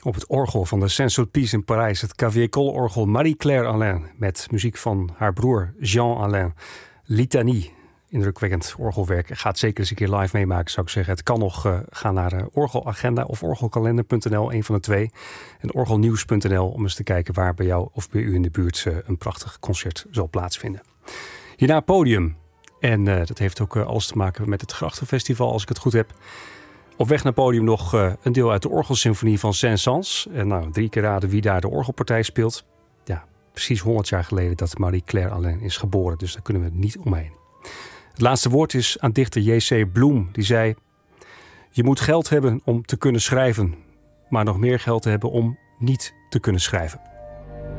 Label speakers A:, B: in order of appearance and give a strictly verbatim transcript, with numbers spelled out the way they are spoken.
A: op het orgel van de Saint-Sulpice in Parijs. Het Clavier-orgel Marie-Claire Alain met muziek van haar broer Jean Alain. Litanie, indrukwekkend orgelwerk. Gaat zeker eens een keer live meemaken, zou ik zeggen. Het kan nog. Uh, ga naar uh, orgelagenda of orgelkalender punt n l, een van de twee. En orgelnieuws punt n l om eens te kijken waar bij jou of bij u in de buurt uh, een prachtig concert zal plaatsvinden. Hierna podium. En uh, dat heeft ook uh, alles te maken met het Grachtenfestival, als ik het goed heb. Op weg naar podium nog uh, een deel uit de orgelsymfonie van Saint-Saëns. En nou, drie keer raden wie daar de orgelpartij speelt. Ja, precies honderd jaar geleden dat Marie-Claire Alain is geboren. Dus daar kunnen we niet omheen. Het laatste woord is aan dichter J C Bloem. Die zei: je moet geld hebben om te kunnen schrijven, maar nog meer geld hebben om niet te kunnen schrijven.